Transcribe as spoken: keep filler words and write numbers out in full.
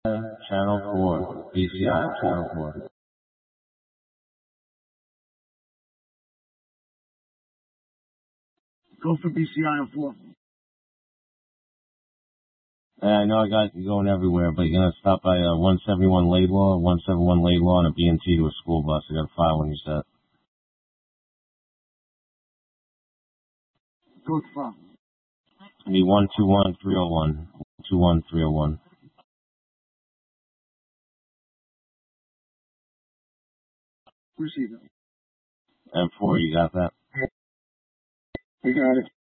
channel four. B C I, channel four. Go for B C I on four. Yeah, I know I got you going everywhere, but you're going to stop by uh, one seventy-one Laidlaw, one seventy-one Laidlaw, and a B and T to a school bus. I got a file when you set. Go to file. It'll be one two one three oh one. two one three oh one. Receive it. And four, you got that? We got it.